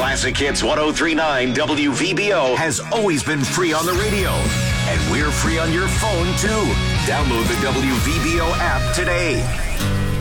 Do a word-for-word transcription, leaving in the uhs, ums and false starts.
Classic Hits ten thirty-nine W V B O has always been free on the radio. And we're free on your phone, too. Download the W V B O app today.